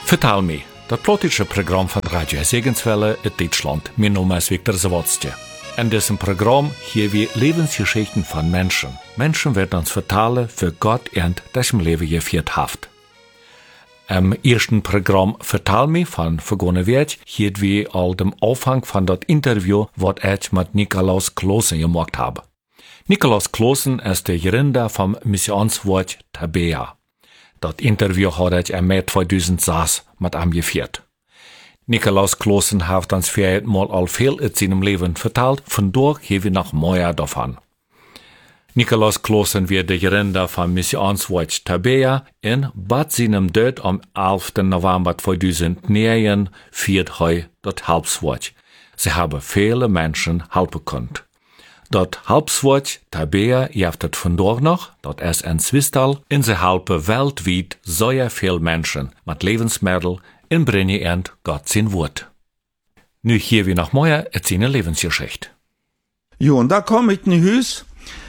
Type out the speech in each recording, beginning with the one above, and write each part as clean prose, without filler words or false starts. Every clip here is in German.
Vertel me, dat politische Programm von Radio Segenswelle in Deutschland. Mein Name ist Viktor Zawadzki. In diesem Programm hier wir Lebensgeschichten von Menschen. Menschen werden uns vertellen, für Gott und das im Leben geführt hat. Im ersten Programm Vertel me von vergangene Woche hier wir all dem Anfang von das Interview, was ich mit Nikolaus Klosen gemacht habe. Nikolaus Klosen ist der Gründer vom Missionswort Tabea. Das Interview hat ich im Mai 2006 mit ihm geführt. Nikolaus Klosen hat uns mal all viel in seinem Leben vertelt, von dort haben wir noch mehr davon. Nikolaus Klosen wird der Gründer vom Missionswort Tabea in Bad seinem Tod am 11. November 2009 feiert heute das Halbswort. Sie haben viele Menschen helfen können. Das Halbswort Tabea jaftet vandaag noch, dat is in Zwistal, en ze helpen weltweit sehr viel Menschen mit Lebensmitteln in brengen und Gott sein Wort. Nu hier wir noch mehr seine Lebensgeschichte. Jo, und da komme ich in Hus.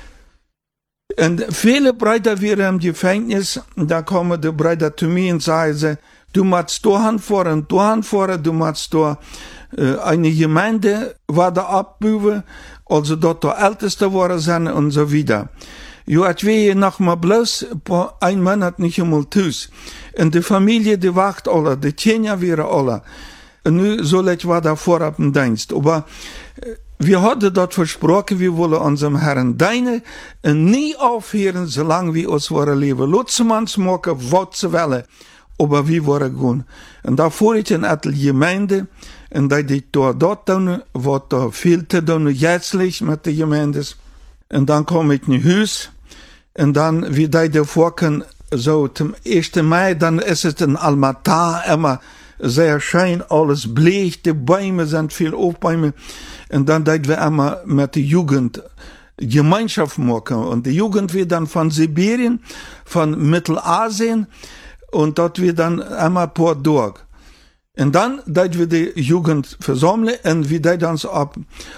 Und viele Brüder wären im Gefängnis, da kommen die Brüder zu mir und sagen, du musst da anfahren, du musst da eine Gemeinde war abbauen, also dort der Älteste waren sind und so weiter. Jo, ich will noch mal bloß ein Monat nicht einmal tüß. Und die Familie, die wacht alle, die Kinder wären alle. Und nu soll ich war da vor ab dem Dienst. Aber wir hatten dort versprochen, wir wollen unserem Herrn dienen und nie aufhören, solange wir uns wollen leben. Lutzmanns machen, was sie wollen. Aber wir wollen gehen. Und da fuhr ich in eine Gemeinde, und dat ik dort doen, wat er viel te doen, jährlich mit den Gemeindes. Und dann komme ich in Hus, und dann, wie die davor können, so zum 1. Mai, dann ist es in Almatar immer sehr schön, alles bleich, die Bäume sind viel Aufbäume. Und dann dat wir immer mit der Jugend Gemeinschaft machen. Und die Jugend wird dann von Sibirien, von Mittelasien, und dort wird dann immer paar durch. Und dann, dat wir die Jugend versammeln, und wir dat uns ab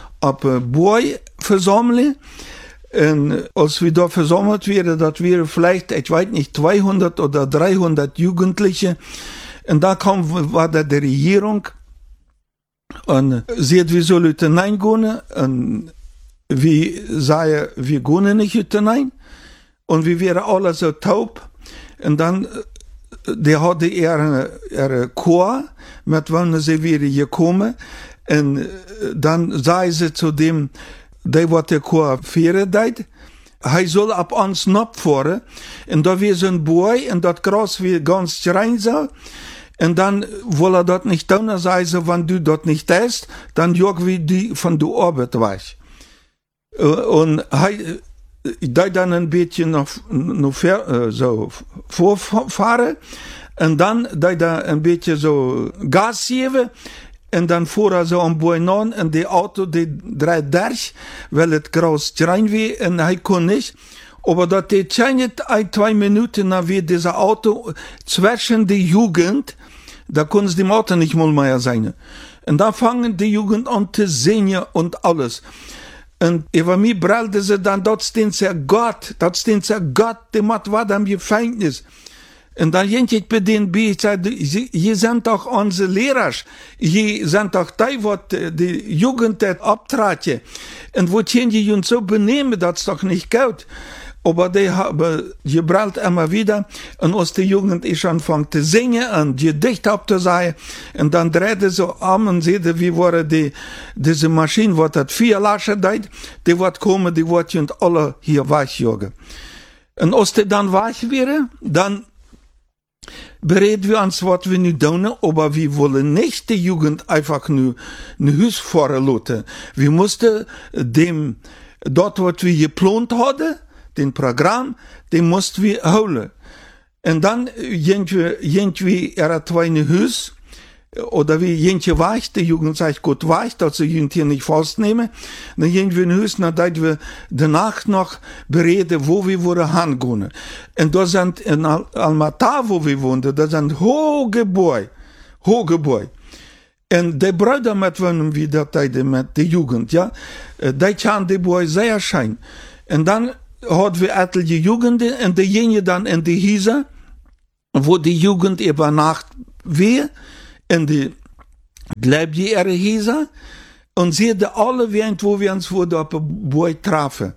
Boy versammeln. Und als wir da versammelt werden, dat wir vielleicht, ich weiß nicht, 200 oder 300 Jugendliche. Und da war da die Regierung. Und sie hat, wir sollen hineingehen. Und wir sagen, wir gehen nicht hinein. Und wir wären alle so taub. Und dann, die hadden ihre Chor, mit wanneer sie wieder gekommen. Und dann zei ze zu dem, der wat der Chor führen deed, hij soll ab uns napfahren. Und da wir so ein Boy, und das Gras wir ganz rein so. Und dann wolle dat nicht tun, dann zei ze, wenn du dat nicht tust, dann jog wir die von der Arbeit weg. Und hij, da dann ein bisschen noch so vorfahren und dann da ein bisschen so Gas geben und dann fuhr er so am Boinon und die Auto, die dreht durch, weil es groß rein wie und er kann nicht. Aber das geht nicht 2 Minuten nach wie dieser Auto zwischen die Jugend, da können es dem Auto nicht mal mehr sein. Und da fangen die Jugend an zu singen und alles. Und über mich brüllte sie dann, dat steht ja Gott, die macht was am Gefängnis. Und dann ging ich bei denen bei, ich sagte, hier sind doch unsere Lehrer, hier sind doch die, was die Jugend abtraten. Und wo die uns so benehmen, das ist doch nicht gut. Aber die haben gebrüllt immer wieder, und als die Jugend ist anfangen zu singen und Gedicht abzusagen, und dann drehte so und sieht, wie war diese Maschine, was das 4 Lasche deed, die wird kommen, die wird und alle hier wegjagen. Und als die dann weg wäre, dann bereden wir uns, was wir nu tun, aber wir wollen nicht die Jugend einfach nur ein Haus fahren lassen. Wir mussten dem, dort, was wir geplant hatten, den Programm, den mussten wir holen. Und dann irgendwie era 2 Hus, oder wie jentje weicht, die Jugend sagt gut weicht, dass sie jent hier nicht festnehmen. Dann irgendwie ein Hus, nadat wir danach noch bereden, wo wir wollen hingehen. Und da sind in Almatar, wo wir wohnen, da sind hohe Gebäude. Und die Brüder mit wem wir da mit der Jugend, ja, die haben die Gebäude sehr schön. Und dann hadden we etliche Jugenden en diegene dan in de Hise, wo die Jugend über Nacht wir in die Glebjähre hießen und sie de alle wend, wo wir uns vor der Boy trafen.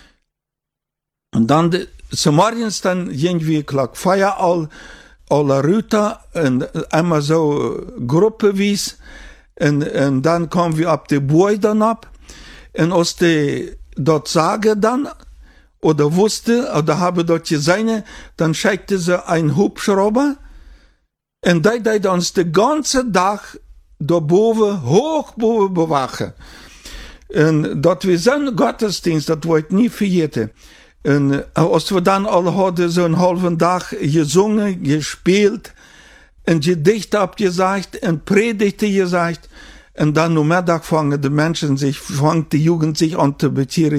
Und dann, so morgens dann irgendwie klar Feier alle Rüter und einmal so gruppeweise und dann kommen wir ab die Boy dann ab und als die dort sagen dann oder wusste oder habe dort gesehen, dann schickte sie ein Hubschrauber und die uns den ganzen Tag da hoch boven bewachen. Und dort wir so ein Gottesdienst, das wollte ich nie vergeten. Und als wir dann alle hadden so einen halben Tag gesungen, gespielt, und Gedichte abgesagt, und Predigte gesagt, und dann am Mittag fangen die Jugend sich an zu bekehren,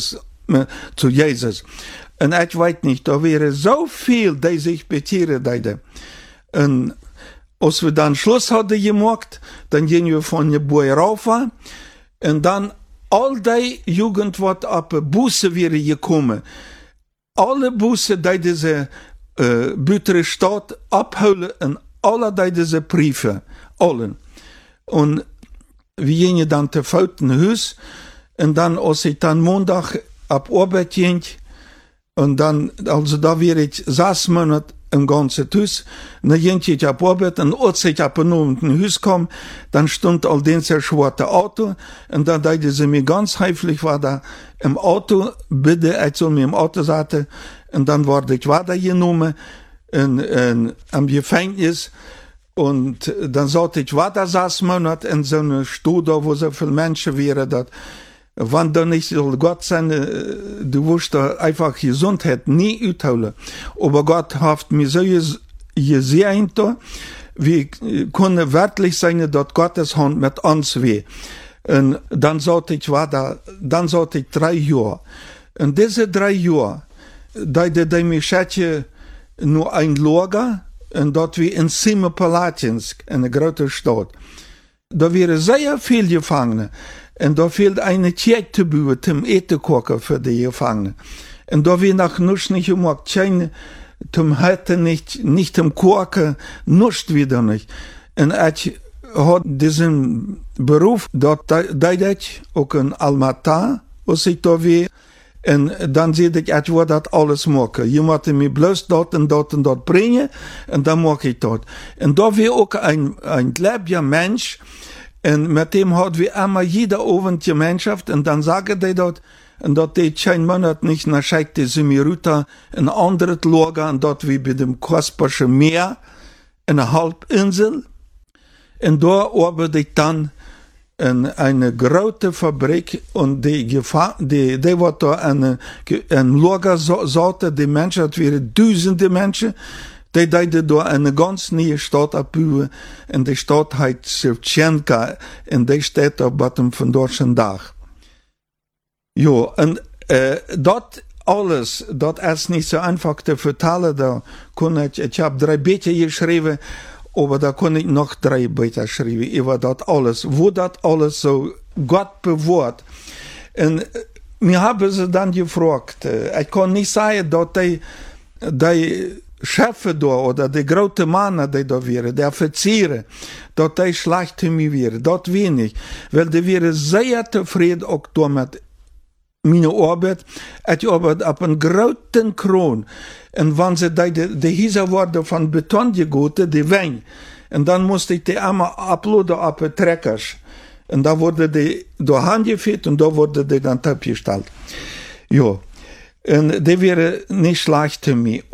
zu Jesus. Und ich weiß nicht, da wäre so viel, die sich bekehren. Und als wir dann Schluss hadden gemacht, dann gingen wir von der Boy rauf, und dann all die Jugend wat op Busse wäre gekommen. Alle Busse, die diese butere Stadt abholen, und alle die diese Briefe, allen. Und wir gingen dann te fouten Huis, und dann, als ich dann Montag ab Arbeit ging, und dann, also da wäre ich 6 Monate im ganzen Haus, dann ging ich ab Arbeit, und als ich ab und in Haus kam, dann stand all den sehr schwarze Auto, und dann dachte sie mir ganz heimlich, war da im Auto, bitte, ich soll mir im Auto sitzen, und dann wurde ich weitergenommen, am Gefängnis, und dann sollte ich weiter 6 Monate in so einer Studio, wo so viele Menschen wären, dass wann da nicht soll Gott sein, du wirst da einfach Gesundheit nie utholen. Aber Gott hat mir so gesehen, wie können wirklich sein, dass Gottes Hand mit uns wäre. Und dann sollte ich 3 Jahre. Und diese 3 Jahre, die mich nur ein Lager, und dort wie in Semipalatinsk, eine große Stadt. Da wären sehr viele Gefangene. Und da fehlt eine Kirche zu bauen, zum Eten kochen für die Gefangenen. Und da wir nach nichts nicht gemacht, zum Heute nicht zum Kochen, nichts wieder nicht. Und ich hat diesen Beruf, dort ich auch in Almaty, was ich da will. Und dann sehe ich will das alles machen. Je muss mich bloß dort und dort bringen, und dann mache ich das. Und da wir auch ein gläubiger Mensch, und mit dem hat wir immer jeder Abend Gemeinschaft, und dann sagen die dort, und dort die 10 Monate nicht, dann schickt sie mir runter in ein anderes Lager, und dort wie bei dem Kasperschen Meer, in einer Halbinsel. Und da arbeite ich dann in eine große Fabrik, und die wird da ein Lager sollte, die Menschen, das wären 1000 Menschen, die deiden da eine ganz neue Stadt abbauen, und die Stadt heißt Shevchenka, und die steht auf Bottom von deutschen Dach. Jo, und dort alles, dort ist nicht so einfach zu vertellen, da kann ich habe 3 Bücher geschrieben, aber da kann ich noch 3 Bücher schreiben, über das alles, wo das alles so Gott bewahrt. Und mir haben sie dann gefragt, ich kann nicht sagen, dass die Chefe da, oder die großen Männer, die da wären, die Offiziere, dass die schlecht zu mir wären, das wenig, weil die wären sehr zufrieden auch damit, meine Arbeit. Ich arbeite auf einem großen Kron, und wenn sie die Häuser wurden von Beton gegoten, die Wein, und dann musste ich die einmal abladen auf die Treckers, und da wurde die da handgefegt, und da wurde die dann abgestellt. Ja, und die wäre nicht schlecht zu mir,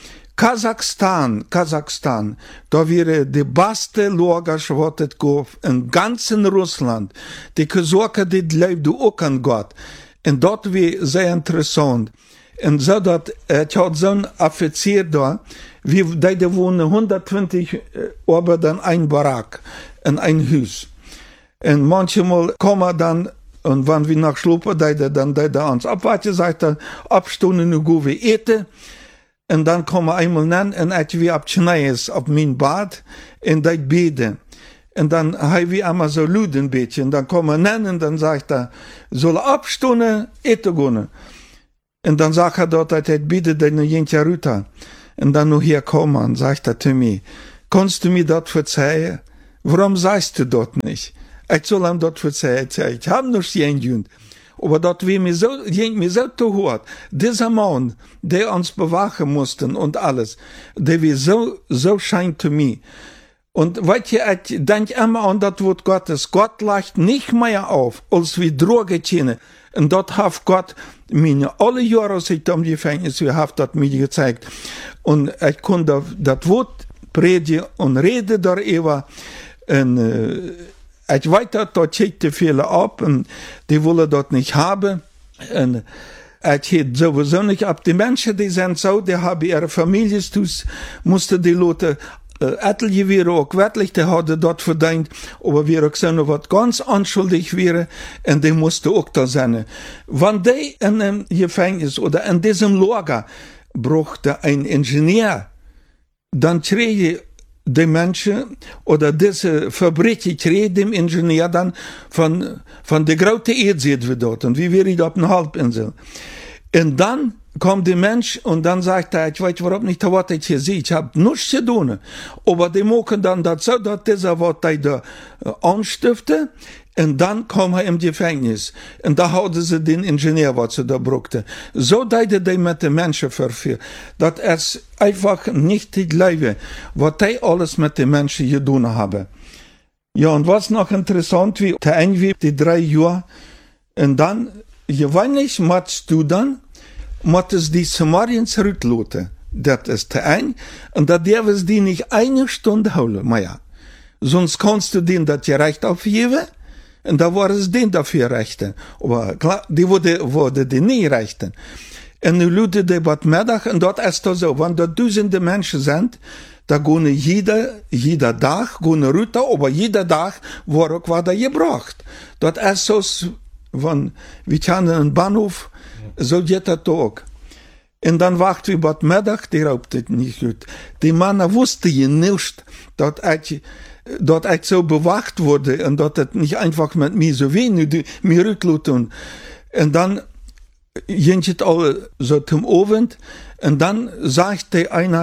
aber Kasachstan, da wäre die beste Lager, was es gab, in ganzen Russland. Die Kasachen, die glaubten auch an Gott. Und dort wäre sehr interessant. Und so, ich hatte so einen Offizier da, die wohnen 120 Arbeiter in ein Barack, in ein Haus. Und manchmal kommen dann, und wenn wir nach Schlupen, die uns abwarten, sagt er, abstunden, nu go wir eten. Und dann kommen einmal nan, und ich wie ab Schneis auf mein Bad, und ich bete. Und dann habe ich einmal so laut ein bisschen, und dann kommen nan, und dann sagt er, soll abstunden, eten gehen. Und dann sagt er dort, dass ich bitte, dass ich nicht runter. Und dann noch hier kommen, sagt er zu mir, kannst du mir das verzeihen? Warum sagst du das nicht? Ich soll ihm das verzeihen. Ich habe noch jeden. Aber das ging mir so zu hart. Dieser Mann, der uns bewachen mussten und alles, der war so schein zu mir. Und weißt du, ich denke immer an das Wort Gottes. Gott leicht nicht mehr auf, als wir Drogen kennen. Und das hat Gott mir alle Jahre, als ich im Gefängnis war, hat das mir gezeigt. Und ich konnte das Wort predigen und reden darüber. Und ich weiß, das schickte viele ab und die wollen das nicht haben. Und ich hätte sowieso nicht ab. Die Menschen, die sind so, die haben ihre Familien, mussten die Leute etliche wären auch wirklich, die hadden dat verdient, aber wir auch so was ganz anschuldig wären, und die mussten auch da sein. Wenn die in einem Gefängnis oder in diesem Lager brauchte ein Ingenieur, dann kriege die Menschen oder diese Fabrik kriege dem Ingenieur dann von der großen Erde wie dort, und wie wäre ich auf einer Halbinsel. Und dann kommt der Mensch und dann sagt er, ich weiß überhaupt nicht, was ich hier sehe, ich habe nichts zu tun. Aber die machen dann das so, dass dieser, was die da anstiften, und dann kommen er im Gefängnis. Und da hatten sie den Ingenieur, was sie da brauchten. So deuten die mit den Menschen verführen. Das ist einfach nicht die Leben, was die alles mit den Menschen getan haben. Ja, und was noch interessant, wie der irgendwie die 3 Jahre, und dann, gewöhnlich machst du dann, muss die Samariens zurücklassen. Das ist der ein. Und da dürfen die nicht eine Stunde holen, Maja. Sonst kannst du denen das Recht aufgeben. Und da war es denen dafür rechten. Aber klar, die wurde die nicht rechten. Und nu Leute, die wat Mittag, und dort ist das so, wenn da 1000 Menschen sind, da gehen jeder Tag, gehen Rüter, aber jeder Tag war auch was da gebracht. Dort ist so, wenn wir kennen einen Bahnhof, so geht das auch. Und dann wacht wir bei Mittag, die raubt es nicht gut. Die Männer wussten ja nicht, dass ich so bewacht wurde und dass das nicht einfach mit mir so wenig, mir rückluten. Und dann ging es alle so zum Abend, und dann sagte einer,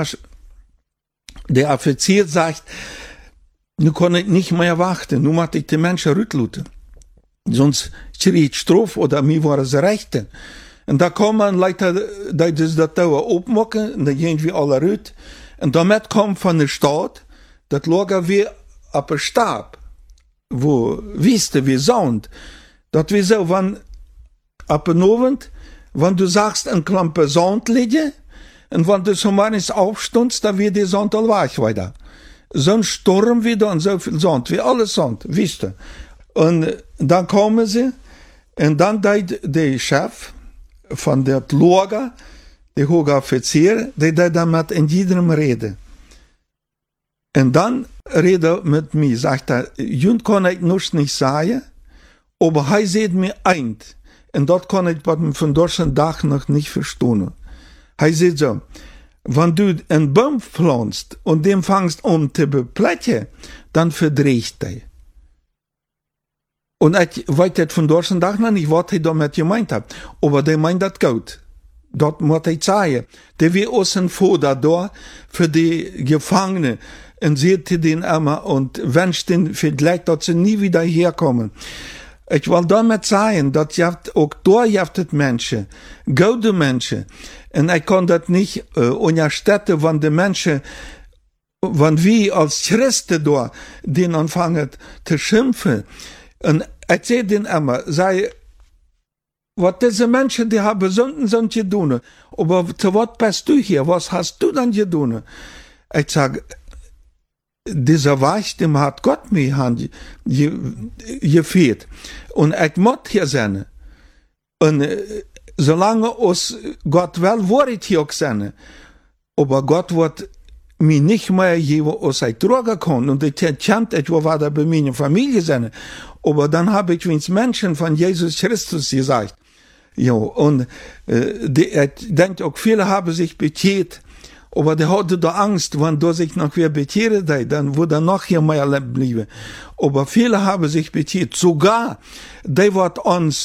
der Offizier sagt, nu kann ich nicht mehr warten, nu muss ich die Menschen rückluten. Sonst schrie ich Strafe oder mir war es Rechte. Und da kommen Leute, die das Dauer aufmachen, und dann gehen wir alle rüt. Und damit kommt von der Stadt, das Lager wie auf der Stab, wo Wüste, wie Sound. Das wie so, wenn, ab dem Abend, wenn du sagst, ein Klampe Sand liegen, und wenn du so manches aufstundst, dann wird die Sand all weg weiter. So ein Sturm wieder und so viel Sand, wie alles Sand, Wüste. Und dann kommen sie, und dann der Chef von der Lager, der hohe Offizier, der damit in jedem reden. Und dann redet mit mir, sagt er, Jund kann ich nicht sagen, aber er sieht mir ein. Und dort kann ich von deutschen Tag noch nicht verstehen. Er sagt so, wenn du einen Baum pflanzt und den fangst zu beplätten, dann verdreht er. Und ich weiß das von deutschen Tag noch nicht, was er damit gemeint hat. Aber der meint das gut. Dort muss ich sagen. Der will außen vor da für die Gefangenen. Und sieht den immer und wünscht den vielleicht, dass sie nie wieder herkommen. Ich will damit sagen, dass auch da gibt Menschen, gute Menschen. Und ich kann das nicht unterstützen, wenn die Menschen, wenn wir als Christen da, den anfangen zu schimpfen. Und ich sehe den immer, was diese Menschen, die haben Sünden sind getan. Aber zu was bist du hier? Was hast du dann getan? Ich sage, dieser Weich, dem hat Gott mir gefehlt. Und ich muss hier sein. Und solange uns Gott will, war ich hier auch sein. Aber Gott wird mir nicht mehr geben, was ich tragen kann. Und ich kennt, ich war da bei meiner Familie sein. Aber dann habe ich wenigstens Menschen von Jesus Christus gesagt. Ja, und ich denke auch, viele haben sich bekehrt. Aber der hatte da Angst, wenn da sich noch wer bekehrt, dann würde noch hier mehr leben bleiben. Aber viele haben sich bekehrt. Sogar, die wird uns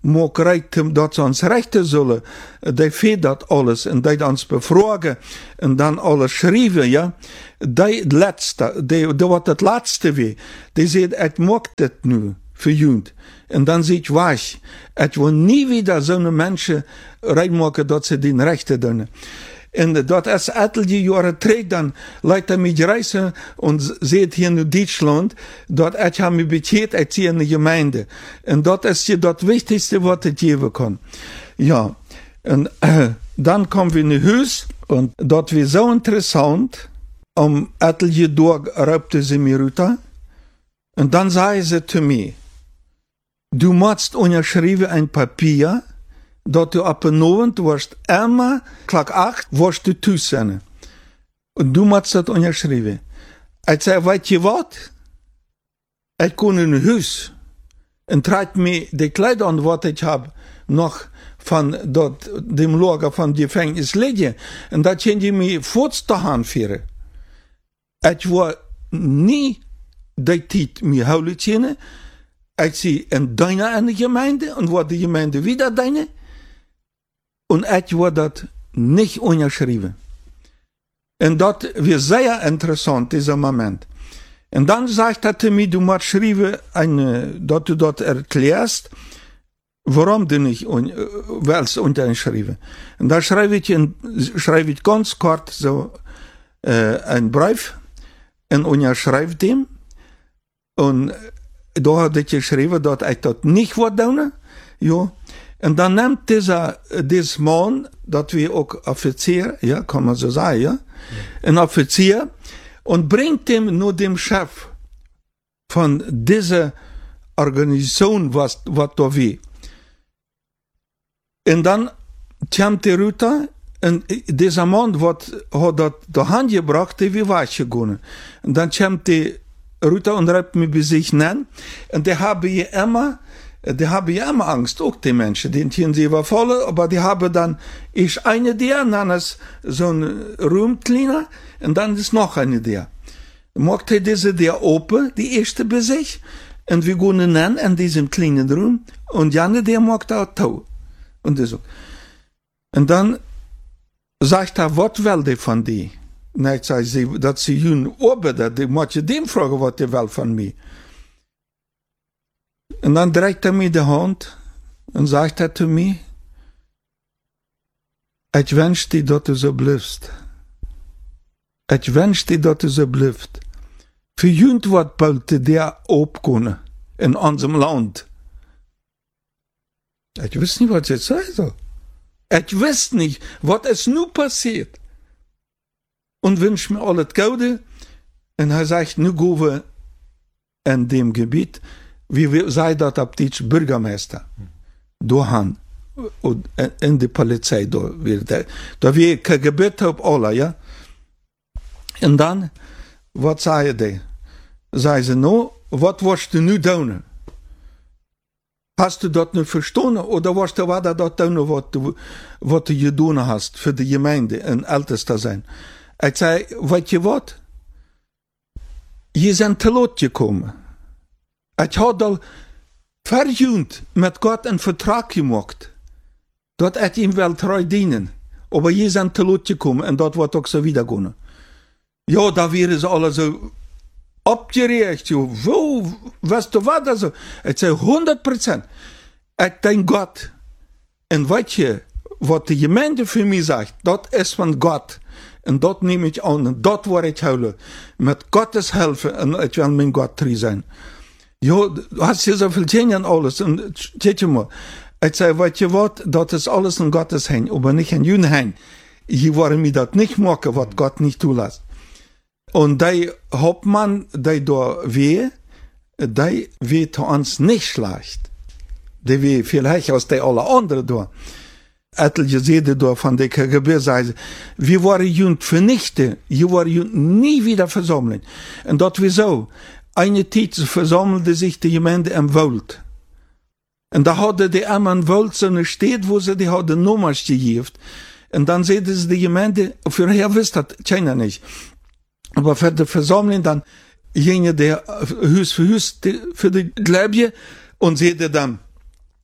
mag recht, dat ze ons rechten zullen, die weet dat alles, en die ons bevragen, en dan alles schrijven, ja. Die wat het laatste weer, die zegt, ik mag dit nu, voor jullie. En dan zegt, wacht, ik wil nie wieder zo'n mensen reinmaken, dat ze die rechten doen. En dat is etliche jaren terug, dan lijkt mij reizen en zegt hier in Duitsland, dat ik heb me bekeerd uit hier in de gemeente. En dat is je dat wichtigste wat het geven kan. Ja, en dan komen we in het huis, en dat was zo interessant, om etliche door ruipte ze me ruta. En dan zei ze te mij, du moest onderschrijven een papier, dat du op een avond worst immer klok 8 worst du thuis zijn. En du moest dat onderschrijven. Ik zei, weet je wat? Ik kon in een huis en trekt me de kleding aan wat ik heb nog van dat dem lager van die gevangenis liggen. En dat ging je me voort te aanvieren. Ik wil niet die tijd me houden zien. Ik zie een deine in de gemeente en wat de gemeente wieder deine. En ik wil dat niet onderschrijven. En dat was zeer interessant, deze moment. En dan zegt hij me, du moet schrijven, dat du dat erklärst, waarom du nicht willst unterschreiben. En dan schrijf ik ganz kort so een brief en onderschrijf hem. En daar had ik geschreven dat ik dat niet wil doen. Ja. En dan neemt deze man, dat we ook officier, ja, kan man zo zeggen, ja, een officier, en brengt hem naar de chef van deze organisatie, wat daar was. En dan komt de Ruta, en deze man had dat de hand gebracht, die was gegaan. En dan komt de Ruta en ruipt me bij zich neer, en die hebben je immer Angst, auch die Menschen, die können sie überfallen, aber die haben dann, ist eine der, dann ist so ein Raum kleiner, und dann ist noch eine der. Macht er diese der open, die erste bei sich, und wir gehen dann in diesem kleinen Raum, und Janne, der macht auch Tau. Und das auch. Und dann sagt er, was will die von dir? Und ich sage, dass sie jungen Arbeiter, die muss ich dem fragen, was die will von mir. Und dann dreht mir die Hand und sagt zu mir, ich wünsche dir, dass du so bleibst. Ich wünsche dir, dass du so bleibst. Für jünd wat baute der opkonnen in unserem Land. Ich wüsste nicht, was ich sagen soll. Ich wüsste nicht, was es nun passiert. Und wünsche mir alles Gute. Und er sagt, nu gehen wir in dem Gebiet, wie sei dat op Deutsch Bürgermeister. Doorgaan. In de Polizei. Da wie KGB op alle, ja. En dan, wat zei die? Zei ze, nou, wat was du nu doen? Hast du dat nu verstaan? Oder was du wat dat doen wat du gedaan hast für die Gemeinde en ältester zijn? Ik zei, weet je wat? Je zijn te laat gekomen. Ik had al verjunt met God een vertrag gemaakt, dat ik hem wel trouw dienen. Maar je zijn te laat gekomen en dat wordt ook zo wieder gaan. Ja, da wären ze alle zo opgericht. Wo, weißt du wat? So? Ik zei 100%. Ik denk God. En weet je, wat de gemeente voor mij zegt, dat is van God. En dat neem ik aan en dat word ik houden. Met Gottes helfen en ik wil mijn God trouw zijn. Ja, hast je zoveel zin aan alles. En kijk je maar. Ik zei, weet je wat, dat is alles in Gottes hand, maar niet in jullie hand. Je worden mij dat niet maken, wat God niet toelaat. En die Hauptmann, die daar die weet ons niet slecht. Die weet vielleicht als die alle anderen daar. Etliche Zeden daar van de KGB zeiden, we waren jullie vernichten, je waren jullie niet wieder verzamelen. En dat we zo. Eine Zeit versammelte sich die Gemeinde im Wald. Und da hatte die immer im Wald so eine Stadt, wo sie die hatte Nummers gegeben. Und dann sagte sie die Gemeinde, vorher wisst das keiner nicht. Aber für die Versammlung dann jene der Hüs für Hüs für die Gläubige und sagte dann,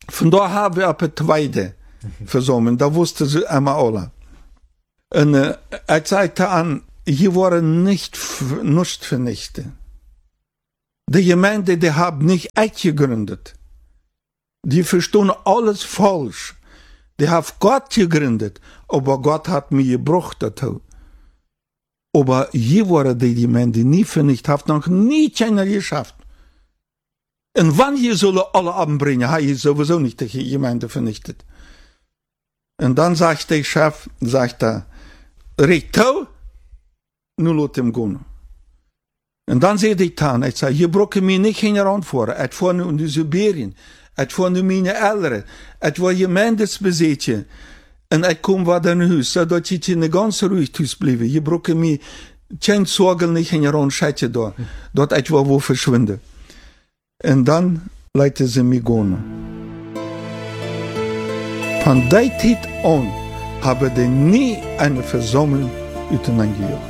Von da haben wir op het tweede verzomen. Dat wussten sie immer alle. Und er zeigte an, hier waren nicht vernichtet. Die Gemeinde, die haben nicht echt gegründet. Die verstehen alles falsch. Die haben Gott gegründet, aber Gott hat mir gebraucht dazu. Aber hier waren die Gemeinde nie vernichtet, hat noch nie keiner geschafft. Und wann je zullen alle anbrengen, hat je sowieso nicht die Gemeinde vernichtet. Und dann sagt der Chef, red toe, nu laat hem gaan. En dan zei hij dan, hij zei, je brokken mij niet geen aanvoeren, het voor nu in Siberië, het voor nu mijn ouderen, het voor je mendesbezetje, en ik kom wat in huis, zodat je in een ganz ruhig thuis blijven. Je brokken mij geen zorgen niet geen aanschetje daar, dat het wel verschwinden. En dan leidden ze mij gaan. Van die tijd aan hebben die nie eine Versammlung uiteinander gejocht.